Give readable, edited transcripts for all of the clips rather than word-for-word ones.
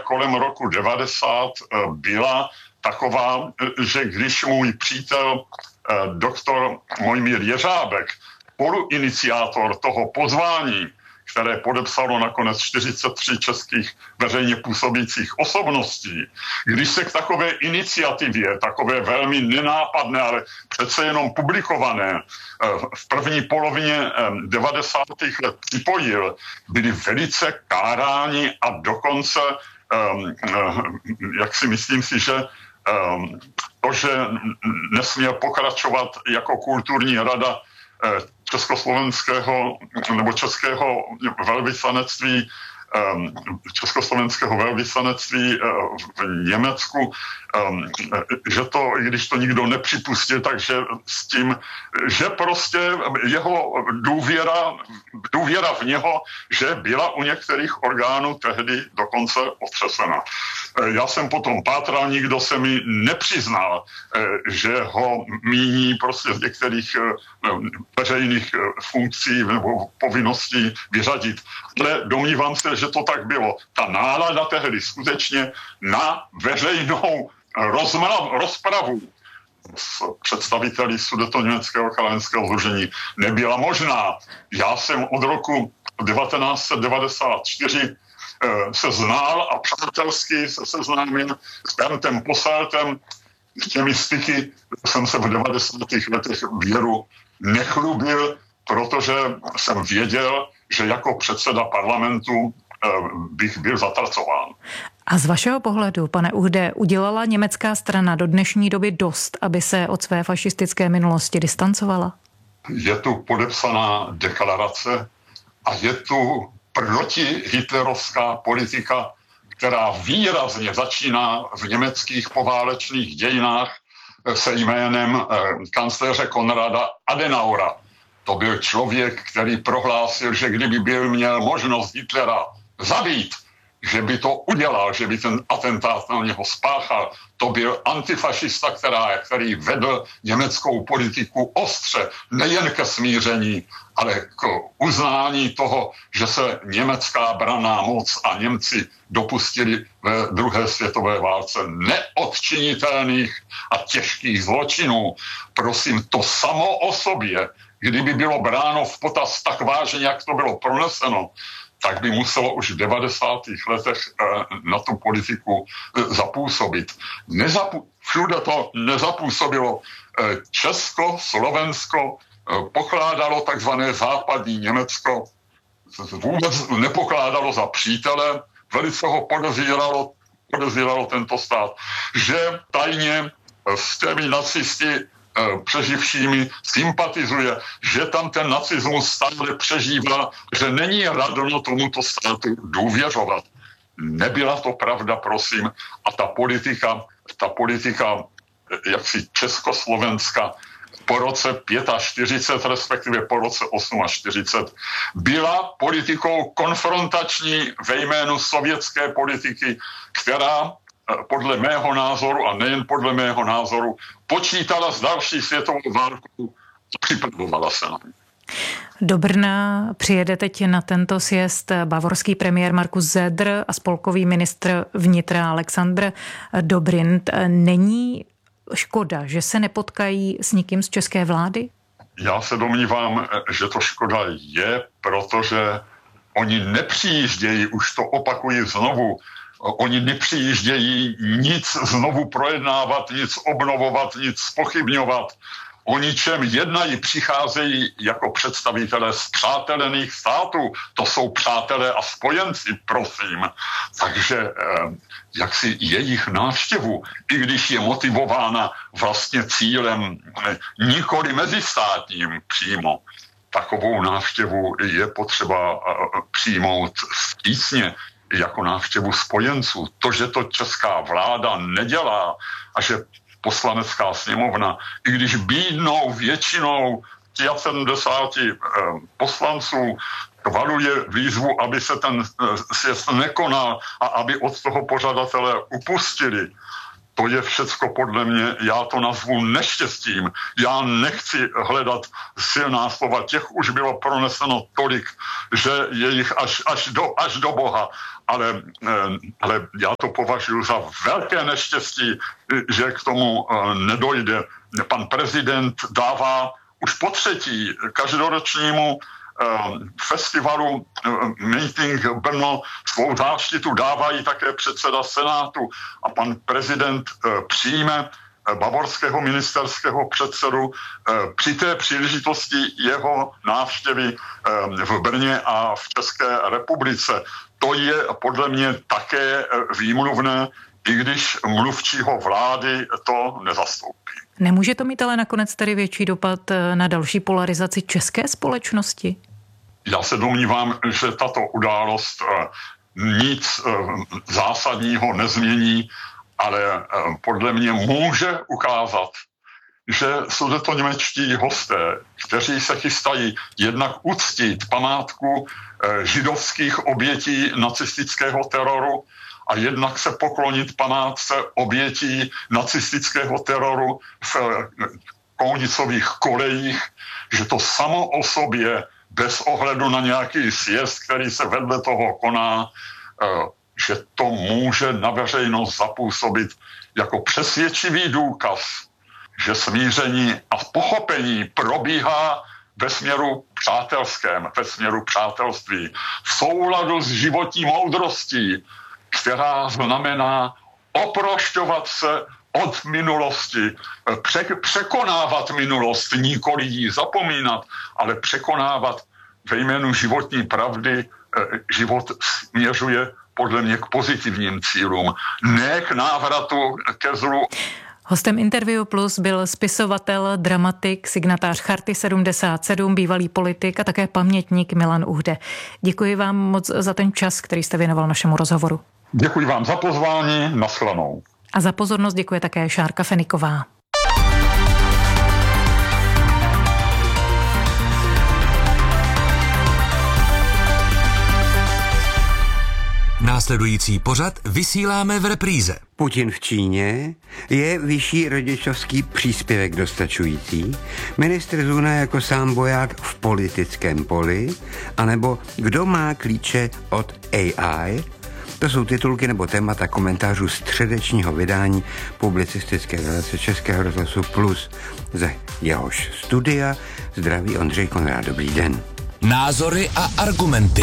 kolem roku 90 byla taková, že když můj přítel doktor Mojmír Jeřábek, spoluiniciátor toho pozvání, které podepsalo nakonec 43 českých veřejně působících osobností, když se k takové iniciativě, takové velmi nenápadné, ale přece jenom publikované, v první polovině 90. let připojil, byli velice káráni a dokonce, jak si myslím si, že to, že nesměl pokračovat jako kulturní rada československého nebo českého velvyslanectví, československého velvyslanectví v Německu, že to, i když to nikdo nepřipustil, takže s tím, že prostě jeho důvěra v něho, že byla u některých orgánů tehdy dokonce otřesena. Já jsem potom pátral, nikdo se mi nepřiznal, že ho míní prostě z některých veřejných funkcí nebo povinností vyřadit. Ale domnívám se, že to tak bylo. Ta nálada tehdy skutečně na veřejnou rozpravu s představiteli Sudetoněmeckého krajanského sdružení nebyla možná. Já jsem od roku 1994 se znal a přátelsky se seznámil s Berntem Posseltem. S těmi styky jsem se v 90. letech věru nechlubil, protože jsem věděl, že jako předseda parlamentu bych byl zatracován. A z vašeho pohledu, pane Uhde, udělala německá strana do dnešní doby dost, aby se od své fašistické minulosti distancovala? Je tu podepsaná deklarace a je tu protihitlerovská politika, která výrazně začíná v německých poválečných dějinách se jménem kancléře Konrada Adenaura. To byl člověk, který prohlásil, že kdyby měl možnost Hitlera zabít, že by to udělal, že by ten atentát na něho spáchal. To byl antifašista, který vedl německou politiku ostře, nejen ke smíření, ale k uznání toho, že se německá branná moc a Němci dopustili ve druhé světové válce neodčinitelných a těžkých zločinů. Prosím, to samo o sobě, kdyby bylo bráno v potaz tak vážně, jak to bylo proneseno, tak by muselo už v 90. letech na tu politiku zapůsobit. Všude to nezapůsobilo. Česko, Slovensko pokládalo takzvané západní Německo, vůbec nepokládalo za přítele, velice ho podezíralo tento stát, že tajně s těmi nacisty přeživšími sympatizuje, že tam ten nacismus stále přežívá, že není radno tomuto státu důvěřovat. Nebyla to pravda, prosím, a ta politika jaksi Československa po roce 45, respektive po roce 48, byla politikou konfrontační ve jménu sovětské politiky, která podle mého názoru, a nejen podle mého názoru, počítala s další světovou válkou a připravovala se na ní. Do Brna přijede teď na tento sjezd bavorský premiér Markus Söder a spolkový ministr vnitra Alexander Dobrindt. Není škoda, že se nepotkají s nikým z české vlády? Já se domnívám, že to škoda je, protože oni nepřijíždějí, už to opakuji znovu, oni nepřijíždějí nic znovu projednávat, nic obnovovat, nic zpochybňovat. O ničem jednají, přicházejí jako představitelé spřátelených států. To jsou přátelé a spojenci, prosím. Takže jaksi jejich návštěvu, i když je motivována vlastně cílem nikoli mezistátním přímo, takovou návštěvu je potřeba přijmout vstřícně jako návštěvu spojenců. To, že to česká vláda nedělá a že Poslanecká sněmovna, i když bídnou většinou 70 poslanců valuje výzvu, aby se ten sjezd nekonal a aby od toho pořadatelé upustili, to je všecko podle mě, já to nazvu neštěstím. Já nechci hledat silná slova, těch už bylo proneseno tolik, že je jich až do Boha. Ale já to považuji za velké neštěstí, že k tomu nedojde. Pan prezident dává už po třetí každoročnímu festivalu Meeting Brno svou záštitu dávají také předseda Senátu a pan prezident přijme bavorského ministerského předsedu při té příležitosti jeho návštěvy v Brně a v České republice. To je podle mě také výmluvné, i když mluvčího vlády to nezastoupí. Nemůže to mít ale nakonec tedy větší dopad na další polarizaci české společnosti? Já se domnívám, že tato událost nic zásadního nezmění, ale podle mě může ukázat, že sudetoněmečtí hosté, kteří se chystají jednak uctít památku židovských obětí nacistického teroru a jednak se poklonit památce obětí nacistického teroru v Kounicových kolejích, že to samo o sobě, bez ohledu na nějaký sjezd, který se vedle toho koná, že to může na veřejnost zapůsobit jako přesvědčivý důkaz, že smíření a pochopení probíhá ve směru přátelském, ve směru přátelství, v souladu s životní moudrostí, která znamená oprošťovat se od minulosti, překonávat minulost, nikoli ji zapomínat, ale překonávat ve jménu životní pravdy. Život směřuje podle mě k pozitivním cílům, ne k návratu ke zlu. Hostem Interview Plus byl spisovatel, dramatik, signatář Charty 77, bývalý politik a také pamětník Milan Uhde. Děkuji vám moc za ten čas, který jste věnoval našemu rozhovoru. Děkuji vám za pozvání, nashledanou. A za pozornost děkuje také Šárka Feniková. Následující pořad vysíláme v repríze. Putin v Číně? Je vyšší rodičovský příspěvek dostačující? Ministr Zuna jako sám voják v politickém poli? A nebo kdo má klíče od AI? To jsou titulky nebo témata komentářů středečního vydání publicistické relace Českého rozhlasu Plus. Ze jehož studia zdraví Ondřej Konrád. Dobrý den. Názory a argumenty.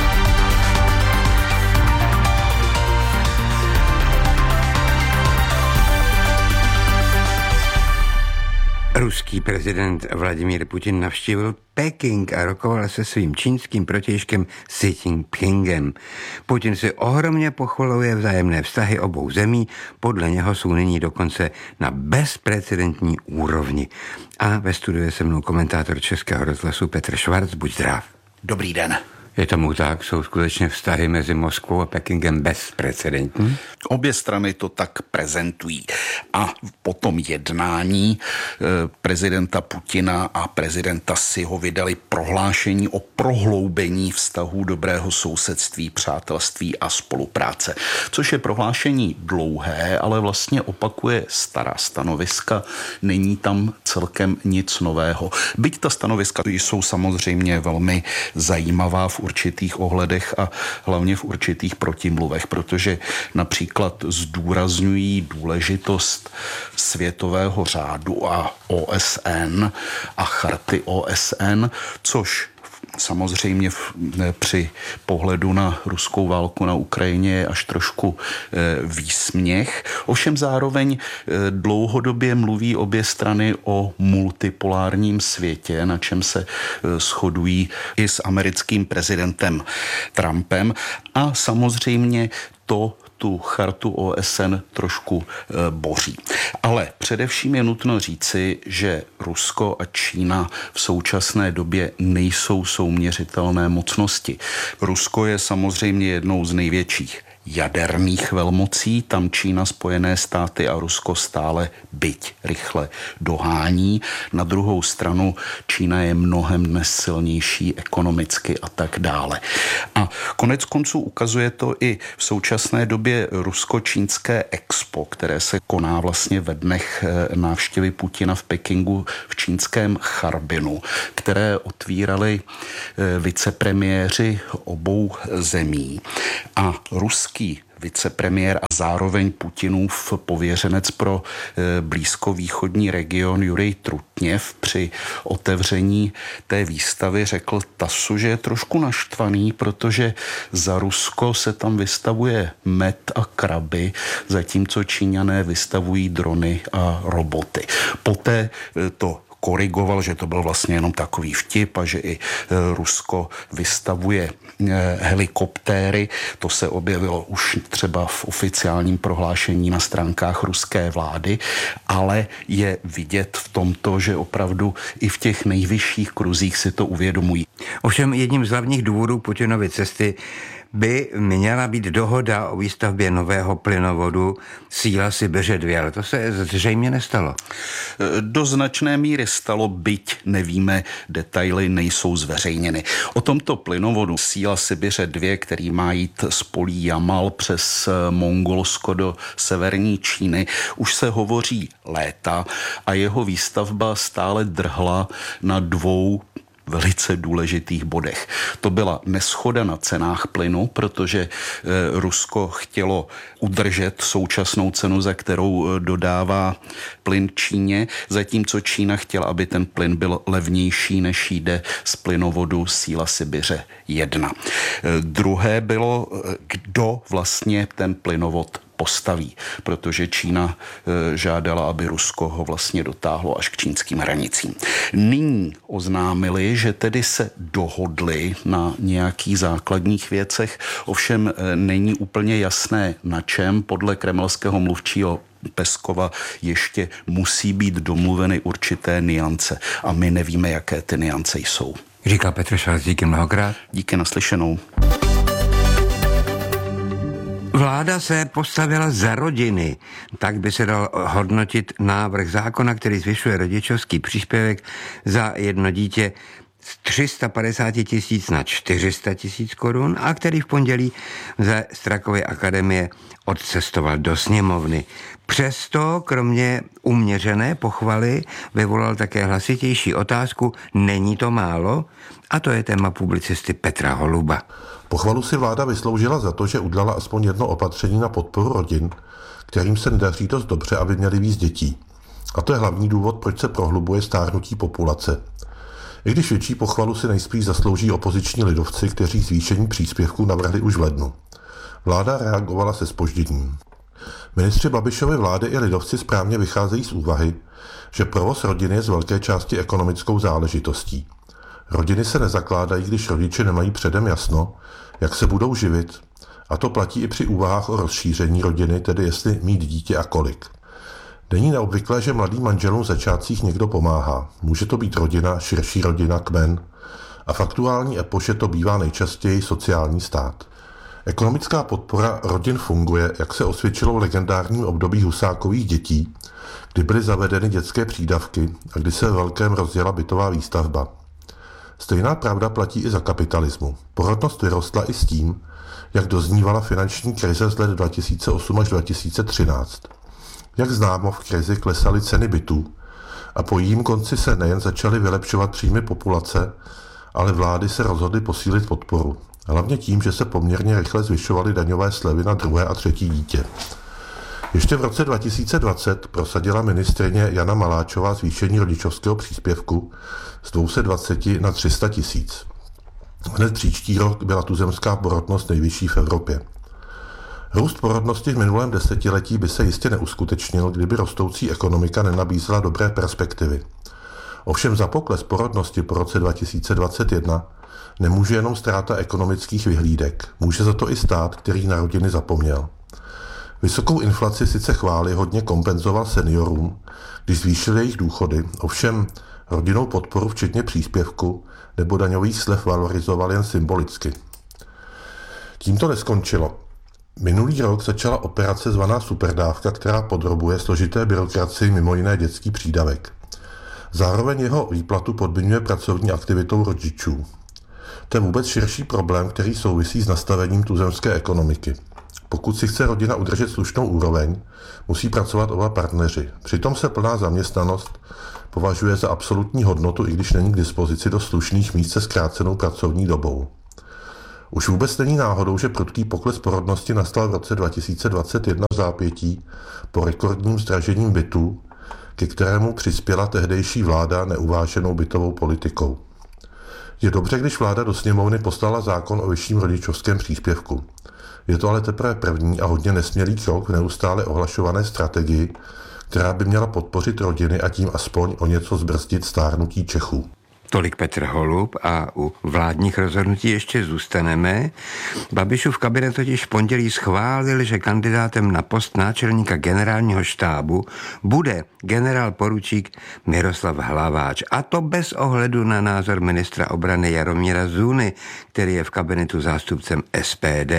Ruský prezident Vladimír Putin navštívil Peking a rokoval se svým čínským protějškem Xi Jinpingem. Putin si ohromně pochvaluje vzájemné vztahy obou zemí, podle něho jsou nyní dokonce na bezprecedentní úrovni. A ve studiu je se mnou komentátor Českého rozhlasu Petr Švarc. Buď zdrav. Dobrý den. Je tomu tak? Jsou skutečně vztahy mezi Moskvou a Pekingem bezprecedentní? Obě strany to tak prezentují. A po tom jednání prezidenta Putina a prezidenta Xiho vydali prohlášení o prohloubení vztahů dobrého sousedství, přátelství a spolupráce. Což je prohlášení dlouhé, ale vlastně opakuje stará stanoviska. Není tam celkem nic nového. Byť ta stanoviska jsou samozřejmě velmi zajímavá v určitých ohledech a hlavně v určitých protimluvech, protože například zdůrazňují důležitost světového řádu a OSN a charty OSN, což samozřejmě při pohledu na ruskou válku na Ukrajině je až trošku výsměch. Ovšem zároveň dlouhodobě mluví obě strany o multipolárním světě, na čem se shodují i s americkým prezidentem Trumpem. A samozřejmě tu chartu OSN trošku boří. Ale především je nutno říci, že Rusko a Čína v současné době nejsou souměřitelné mocnosti. Rusko je samozřejmě jednou z největších jaderných velmocí, tam Čína, Spojené státy a Rusko stále byť rychle dohání. Na druhou stranu Čína je mnohem dnes silnější ekonomicky a tak dále. A konec konců ukazuje to i v současné době rusko-čínské expo expo, které se koná vlastně ve dnech návštěvy Putina v Pekingu v čínském Charbinu, které otvírali vicepremiéři obou zemí. A ruský vicepremiér a zároveň Putinův pověřenec pro blízkovýchodní region Jurij Trutněv při otevření té výstavy řekl TASSu, že je trošku naštvaný, protože za Rusko se tam vystavuje med a kraby, zatímco Číňané vystavují drony a roboty. Poté to korigoval, že to byl vlastně jenom takový vtip a že i Rusko vystavuje helikoptéry. To se objevilo už třeba v oficiálním prohlášení na stránkách ruské vlády, ale je vidět v tomto, že opravdu i v těch nejvyšších kruzích si to uvědomují. Ovšem jedním z hlavních důvodů Putinovy cesty by měla být dohoda o výstavbě nového plynovodu Síla Sibiře 2, ale to se zřejmě nestalo. Do značné míry stalo, byť nevíme, detaily nejsou zveřejněny. O tomto plynovodu Síla Sibiře 2, který má jít z polí Jamal přes Mongolsko do severní Číny, už se hovoří léta a jeho výstavba stále drhla na dvou velice důležitých bodech. To byla neshoda na cenách plynu, protože Rusko chtělo udržet současnou cenu, za kterou dodává plyn Číně, zatímco Čína chtěla, aby ten plyn byl levnější, než jde z plynovodu Síla Sibiře 1. Druhé bylo, kdo vlastně ten plynovod postaví, protože Čína žádala, aby Rusko ho vlastně dotáhlo až k čínským hranicím. Nyní oznámili, že tedy se dohodli na nějakých základních věcech, ovšem není úplně jasné na čem. Podle kremelského mluvčího Peskova ještě musí být domluveny určité nuance a my nevíme, jaké ty nuance jsou. Říká Petr Švác, díky mnohokrát. Díky, naslyšenou. Vláda se postavila za rodiny. Tak by se dal hodnotit návrh zákona, který zvyšuje rodičovský příspěvek za jedno dítě z 350 000 na 400 000 korun a který v pondělí ze Strakovy akademie odcestoval do sněmovny. Přesto, kromě uměřené pochvaly, vyvolal také hlasitější otázku, není to málo? A to je téma publicisty Petra Holuba. Pochvalu si vláda vysloužila za to, že udělala aspoň jedno opatření na podporu rodin, kterým se nedaří dost dobře, aby měli víc dětí. A to je hlavní důvod, proč se prohlubuje stárnutí populace. I když větší pochvalu si nejspíš zaslouží opoziční lidovci, kteří zvýšení příspěvků navrhli už v lednu. Vláda reagovala se zpožděním. Ministři Babišovy vlády i lidovci správně vycházejí z úvahy, že provoz rodiny je z velké části ekonomickou záležitostí. Rodiny se nezakládají, když rodiče nemají předem jasno, jak se budou živit. A to platí i při úvahách o rozšíření rodiny, tedy jestli mít dítě a kolik. Není neobvyklé, že mladým manželům v začátcích někdo pomáhá. Může to být rodina, širší rodina, kmen. A v aktuální epoše to bývá nejčastěji sociální stát. Ekonomická podpora rodin funguje, jak se osvědčilo v legendárním období Husákových dětí, kdy byly zavedeny dětské přídavky a kdy se ve velkém rozjela bytová výstavba. Stejná pravda platí i za kapitalismu. Porodnost vyrostla i s tím, jak doznívala finanční krize z let 2008 až 2013. Jak známo, v krizi klesaly ceny bytů a po jejím konci se nejen začaly vylepšovat příjmy populace, ale vlády se rozhodly posílit podporu. Hlavně tím, že se poměrně rychle zvyšovaly daňové slevy na druhé a třetí dítě. Ještě v roce 2020 prosadila ministryně Jana Maláčová zvýšení rodičovského příspěvku z 220 na 300 000. Hned příští rok byla tuzemská porodnost nejvyšší v Evropě. Růst porodnosti v minulém desetiletí by se jistě neuskutečnil, kdyby rostoucí ekonomika nenabízela dobré perspektivy. Ovšem za pokles porodnosti po roce 2021 nemůže jenom ztráta ekonomických vyhlídek. Může za to i stát, který na rodiny zapomněl. Vysokou inflaci sice chvályhodně kompenzoval seniorům, když zvýšil jejich důchody, ovšem rodinnou podporu včetně příspěvku nebo daňových slev valorizoval jen symbolicky. Tím to neskončilo. Minulý rok začala operace zvaná superdávka, která podrobuje složité byrokracii mimo jiné dětský přídavek. Zároveň jeho výplatu podmiňuje pracovní aktivitou rodičů. To je vůbec širší problém, který souvisí s nastavením tuzemské ekonomiky. Pokud si chce rodina udržet slušnou úroveň, musí pracovat oba partneři. Přitom se plná zaměstnanost považuje za absolutní hodnotu, i když není k dispozici do slušných míst se zkrácenou pracovní dobou. Už vůbec není náhodou, že prudký pokles porodnosti nastal v roce 2021 v zápětí po rekordním zdražením bytů, ke kterému přispěla tehdejší vláda neuváženou bytovou politikou. Je dobře, když vláda do sněmovny poslala zákon o vyšším rodičovském příspěvku. Je to ale teprve první a hodně nesmělý krok v neustále ohlašované strategii, která by měla podpořit rodiny a tím aspoň o něco zbrzdit stárnutí Čechů. Tolik Petr Holub a u vládních rozhodnutí ještě zůstaneme. Babišův kabinet totiž v pondělí schválil, že kandidátem na post náčelníka generálního štábu bude generál poručík Miroslav Hlaváč. A to bez ohledu na názor ministra obrany Jaromíra Zůny, který je v kabinetu zástupcem SPD.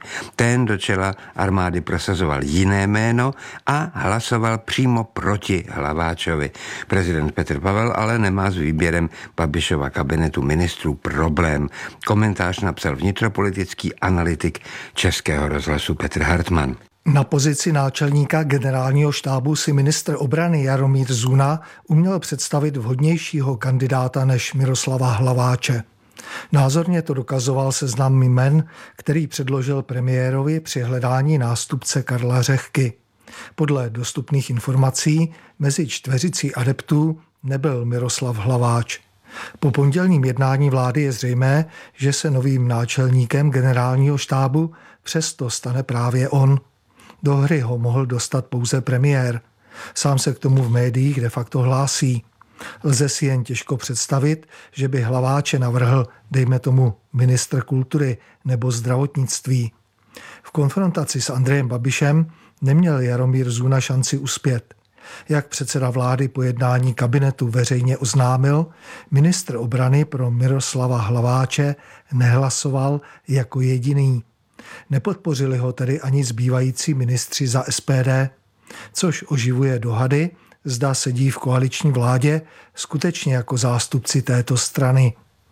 Ten do čela armády prosazoval jiné jméno a hlasoval přímo proti Hlaváčovi. Prezident Petr Pavel ale nemá s výběrem Babišova kabinetu ministrů problém. Komentář napsal vnitropolitický analytik Českého rozhlasu Petr Hartmann. Na pozici náčelníka generálního štábu si ministr obrany Jaromír Zůna uměl představit vhodnějšího kandidáta než Miroslava Hlaváče. Názorně to dokazoval seznam jmen, který předložil premiérovi při hledání nástupce Karla Řehky. Podle dostupných informací mezi čtveřicí adeptů nebyl Miroslav Hlaváč. Po pondělním jednání vlády je zřejmé, že se novým náčelníkem generálního štábu přesto stane právě on. Do hry ho mohl dostat pouze premiér. Sám se k tomu v médiích de facto hlásí. Lze si jen těžko představit, že by Hlaváče navrhl, dejme tomu, ministr kultury nebo zdravotnictví. V konfrontaci s Andrejem Babišem neměl Jaromír Zůna šanci uspět. Jak předseda vlády po jednání kabinetu veřejně oznámil, ministr obrany pro Miroslava Hlaváče nehlasoval jako jediný. Nepodpořili ho tedy ani zbývající ministři za SPD, což oživuje dohady, zda sedí v koaliční vládě skutečně jako zástupci této strany.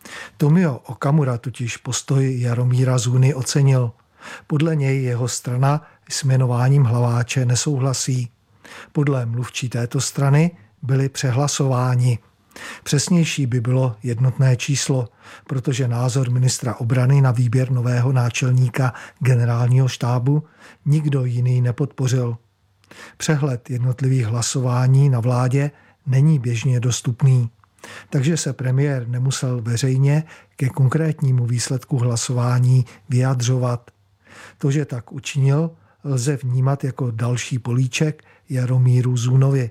Tomio Okamura totiž postoj Jaromíra Zůny ocenil. Podle něj jeho strana s jmenováním Hlaváče nesouhlasí. Podle mluvčí této strany byli přehlasováni. Přesnější by bylo jednotné číslo, protože názor ministra obrany na výběr nového náčelníka generálního štábu nikdo jiný nepodpořil. Přehled jednotlivých hlasování na vládě není běžně dostupný, takže se premiér nemusel veřejně ke konkrétnímu výsledku hlasování vyjadřovat. To, že tak učinil, lze vnímat jako další políček Jaromíru Zůnovi.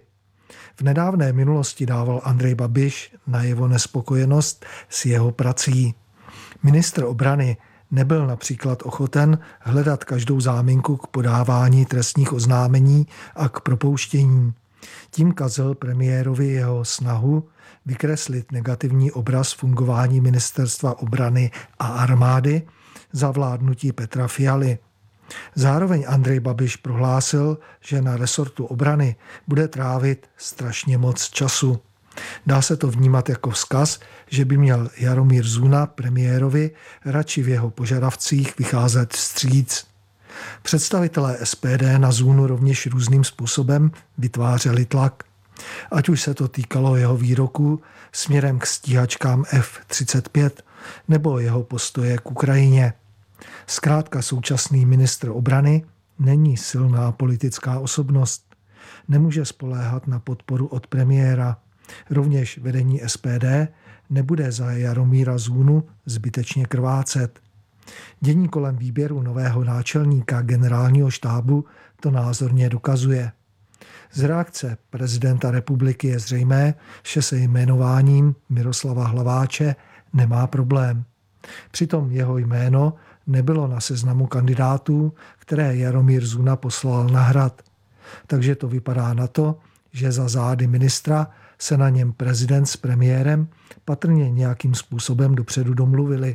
V nedávné minulosti dával Andrej Babiš najevo nespokojenost s jeho prací. Ministr obrany nebyl například ochoten hledat každou záminku k podávání trestních oznámení a k propouštění. Tím kazil premiérovi jeho snahu vykreslit negativní obraz fungování ministerstva obrany a armády za vládnutí Petra Fialy. Zároveň Andrej Babiš prohlásil, že na resortu obrany bude trávit strašně moc času. Dá se to vnímat jako vzkaz, že by měl Jaromír Zůna premiérovi radši v jeho požadavcích vycházet vstříc. Představitelé SPD na Zůnu rovněž různým způsobem vytvářeli tlak. Ať už se to týkalo jeho výroků směrem k stíhačkám F-35 nebo jeho postoje k Ukrajině. Zkrátka současný ministr obrany není silná politická osobnost. Nemůže spoléhat na podporu od premiéra. Rovněž vedení SPD nebude za Jaromíra Zůnu zbytečně krvácet. Dění kolem výběru nového náčelníka generálního štábu to názorně dokazuje. Z reakce prezidenta republiky je zřejmé, že se jmenováním Miroslava Hlaváče nemá problém. Přitom jeho jméno nebylo na seznamu kandidátů, které Jaromír Zůna poslal na Hrad. Takže to vypadá na to, že za zády ministra se na něm prezident s premiérem patrně nějakým způsobem dopředu domluvili.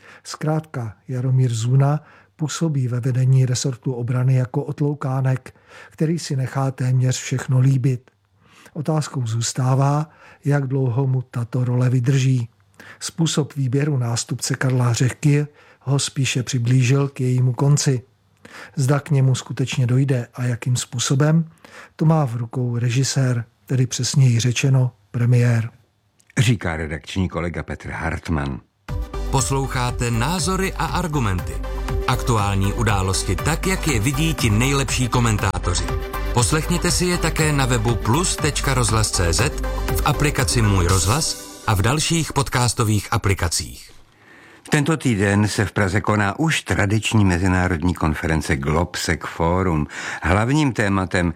Zkrátka Jaromír Zůna působí ve vedení resortu obrany jako otloukánek, který si nechá téměř všechno líbit. Otázkou zůstává, jak dlouho mu tato role vydrží. Způsob výběru nástupce Karla Řehky ho spíše přiblížil k jejímu konci. Zda k němu skutečně dojde a jakým způsobem, to má v rukou režisér, tedy přesněji řečeno premiér. Říká redakční kolega Petr Hartmann. Posloucháte Názory a argumenty. Aktuální události tak, jak je vidí ti nejlepší komentátoři. Poslechněte si je také na webu plus.rozhlas.cz, v aplikaci Můj rozhlas a v dalších podcastových aplikacích. Tento týden se v Praze koná už tradiční mezinárodní konference Globsec Forum. Hlavním tématem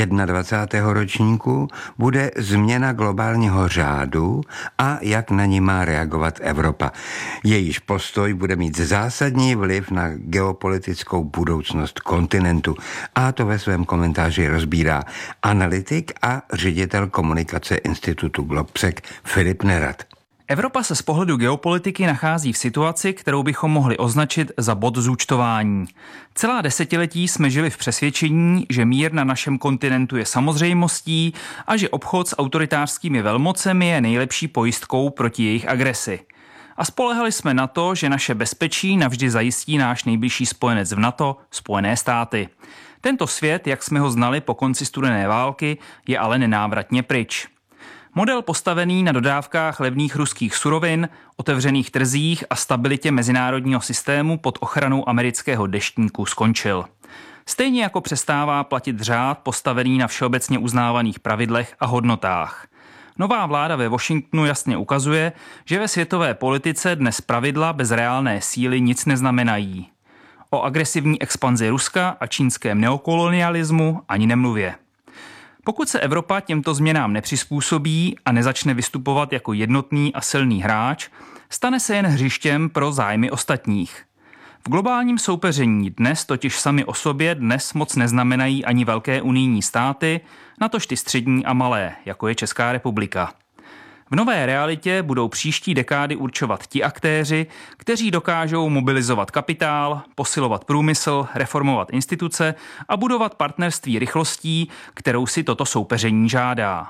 21. ročníku bude změna globálního řádu a jak na ní má reagovat Evropa. Jejíž postoj bude mít zásadní vliv na geopolitickou budoucnost kontinentu. A to ve svém komentáři rozbírá analytik a ředitel komunikace institutu Globsec Filip Nerad. Evropa se z pohledu geopolitiky nachází v situaci, kterou bychom mohli označit za bod zúčtování. Celá desetiletí jsme žili v přesvědčení, že mír na našem kontinentu je samozřejmostí a že obchod s autoritářskými velmocemi je nejlepší pojistkou proti jejich agresi. A spolehali jsme na to, že naše bezpečí navždy zajistí náš nejbližší spojenec v NATO, Spojené státy. Tento svět, jak jsme ho znali po konci studené války, je ale nenávratně pryč. Model postavený na dodávkách levných ruských surovin, otevřených trzích a stabilitě mezinárodního systému pod ochranou amerického deštníku skončil. Stejně jako přestává platit řád postavený na všeobecně uznávaných pravidlech a hodnotách. Nová vláda ve Washingtonu jasně ukazuje, že ve světové politice dnes pravidla bez reálné síly nic neznamenají. O agresivní expanzi Ruska a čínském neokolonialismu ani nemluvě. Pokud se Evropa těmto změnám nepřizpůsobí a nezačne vystupovat jako jednotný a silný hráč, stane se jen hřištěm pro zájmy ostatních. V globálním soupeření dnes totiž sami o sobě dnes moc neznamenají ani velké unijní státy, natož ty střední a malé, jako je Česká republika. V nové realitě budou příští dekády určovat ti aktéři, kteří dokážou mobilizovat kapitál, posilovat průmysl, reformovat instituce a budovat partnerství rychlostí, kterou si toto soupeření žádá.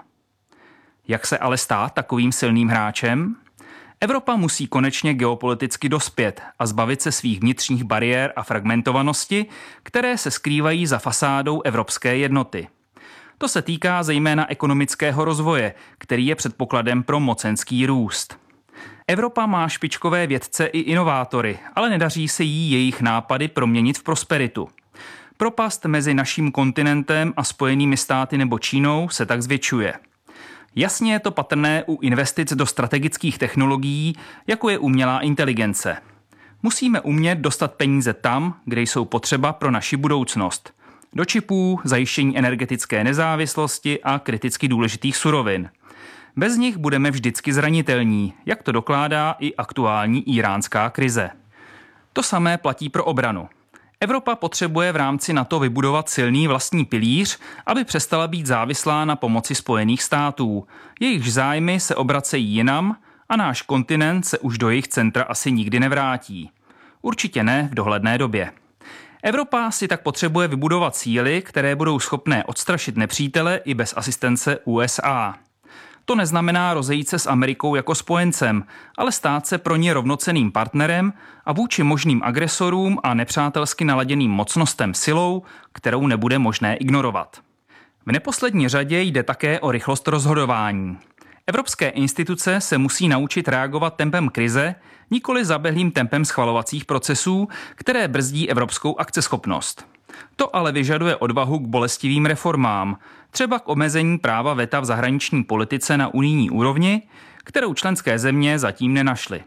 Jak se ale stát takovým silným hráčem? Evropa musí konečně geopoliticky dospět a zbavit se svých vnitřních bariér a fragmentovanosti, které se skrývají za fasádou evropské jednoty. To se týká zejména ekonomického rozvoje, který je předpokladem pro mocenský růst. Evropa má špičkové vědce i inovátory, ale nedaří se jí jejich nápady proměnit v prosperitu. Propast mezi naším kontinentem a Spojenými státy nebo Čínou se tak zvětšuje. Jasně je to patrné u investic do strategických technologií, jako je umělá inteligence. Musíme umět dostat peníze tam, kde jsou potřeba pro naši budoucnost. Do čipů, zajištění energetické nezávislosti a kriticky důležitých surovin. Bez nich budeme vždycky zranitelní, jak to dokládá i aktuální íránská krize. To samé platí pro obranu. Evropa potřebuje v rámci NATO vybudovat silný vlastní pilíř, aby přestala být závislá na pomoci Spojených států. Jejichž zájmy se obracejí jinam a náš kontinent se už do jejich centra asi nikdy nevrátí. Určitě ne v dohledné době. Evropa si tak potřebuje vybudovat síly, které budou schopné odstrašit nepřítele i bez asistence USA. To neznamená rozejít se s Amerikou jako spojencem, ale stát se pro ně rovnocenným partnerem a vůči možným agresorům a nepřátelsky naladěným mocnostem silou, kterou nebude možné ignorovat. V neposlední řadě jde také o rychlost rozhodování. Evropské instituce se musí naučit reagovat tempem krize, nikoli zabehlým tempem schvalovacích procesů, které brzdí evropskou akceschopnost. To ale vyžaduje odvahu k bolestivým reformám, třeba k omezení práva veta v zahraniční politice na unijní úrovni, kterou členské země zatím nenašly.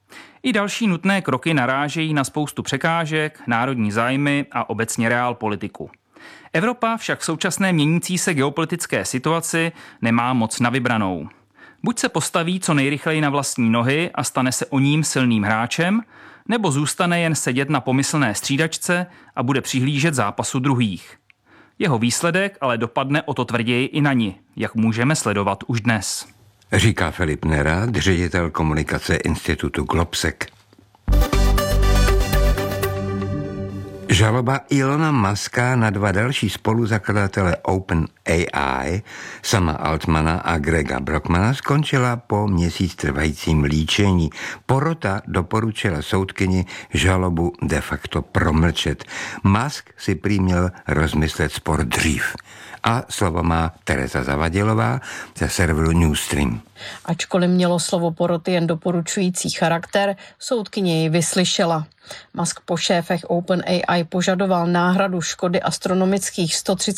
I další nutné kroky narážejí na spoustu překážek, národní zájmy a obecně realpolitiku. Evropa však v současné měnící se geopolitické situaci nemá moc na vybranou. Buď se postaví co nejrychleji na vlastní nohy a stane se o ním silným hráčem, nebo zůstane jen sedět na pomyslné střídačce a bude přihlížet zápasu druhých. Jeho výsledek ale dopadne o to tvrději i na ni, jak můžeme sledovat už dnes. Říká Filip Nerad, ředitel komunikace institutu Globsec. Žaloba Elona Muska na 2 další spoluzakladatele OpenAI, Sama Altmana a Grega Brockmana, skončila po měsíc trvajícím líčení. Porota doporučila soudkyni žalobu de facto promlčet. Musk si prý měl rozmyslet spor dřív. A slovo má Tereza Zavadilová ze serveru Newsstream. Ačkoliv mělo slovo poroty jen doporučující charakter, soudkyně jej vyslyšela. Musk po šéfech OpenAI požadoval náhradu škody astronomických